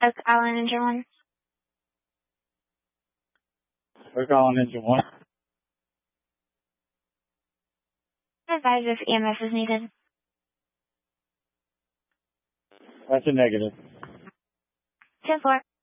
Oak Island Engine 1. We're calling Engine 1. Advise if EMS is needed. That's a negative. 10-4.